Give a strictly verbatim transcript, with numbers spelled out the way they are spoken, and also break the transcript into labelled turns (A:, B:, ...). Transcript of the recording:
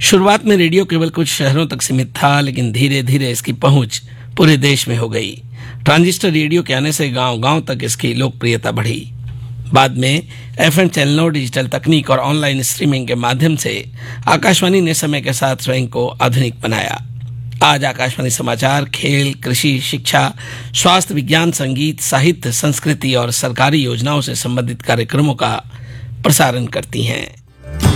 A: शुरुआत में रेडियो केवल कुछ शहरों तक सीमित था, लेकिन धीरे धीरे इसकी पहुंच पूरे देश में हो गई। ट्रांजिस्टर रेडियो के आने से गांव-गांव तक इसकी लोकप्रियता बढ़ी। बाद में एफएम चैनलों, डिजिटल तकनीक और ऑनलाइन स्ट्रीमिंग के माध्यम से आकाशवाणी ने समय के साथ स्वयं को आधुनिक बनाया। आज आकाशवाणी समाचार, खेल, कृषि, शिक्षा, स्वास्थ्य, विज्ञान, संगीत, साहित्य, संस्कृति और सरकारी योजनाओं से संबंधित कार्यक्रमों का प्रसारण करती हैं।